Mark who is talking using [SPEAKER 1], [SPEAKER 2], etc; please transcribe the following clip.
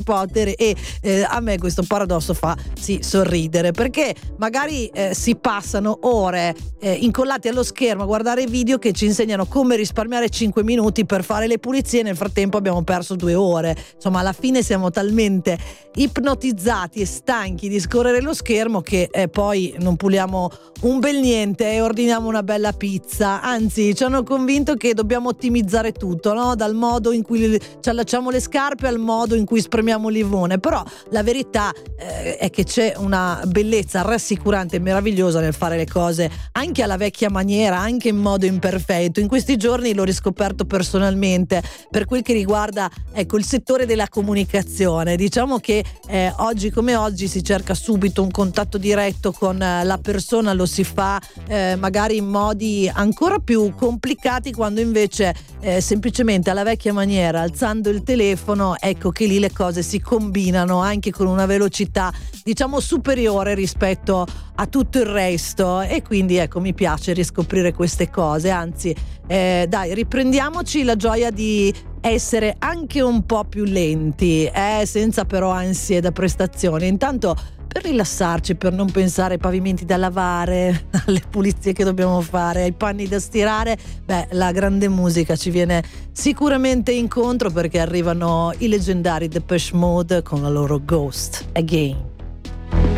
[SPEAKER 1] Potter e a me questo paradosso fa sorridere, perché magari si passano ore incollati allo schermo a guardare video che ci insegnano come risparmiare 5 minuti per fare le pulizie, nel frattempo abbiamo perso 2 ore. Insomma, alla fine siamo talmente ipnotizzati e stanchi di scorrere lo schermo che poi non puliamo un bel niente e ordiniamo una bella pizza. Anzi, ci hanno convinto che dobbiamo ottimizzare tutto, no? Dal modo in cui ci allacciamo le scarpe al modo in cui spremiamo il limone. Però la verità è che c'è una bellezza rassicurante e meravigliosa nel fare le cose anche alla vecchia maniera, anche in modo imperfetto. In questi giorni l'ho riscoperto personalmente per quel che riguarda il settore della comunicazione. Diciamo che oggi come oggi si cerca subito un contatto diretto con la persona, lo si fa magari in modi ancora più complicati, quando invece semplicemente alla vecchia maniera, alzando il telefono, ecco che lì le cose si combinano anche con una velocità diciamo superiore rispetto a tutto il resto. E quindi ecco, mi piace riscoprire queste cose, anzi dai, riprendiamoci la gioia di essere anche un po' più lenti, senza però ansie da prestazione, intanto per rilassarci, per non pensare ai pavimenti da lavare, alle pulizie che dobbiamo fare, ai panni da stirare. La grande musica ci viene sicuramente incontro, perché arrivano i leggendari Depeche Mode con la loro Ghost Again.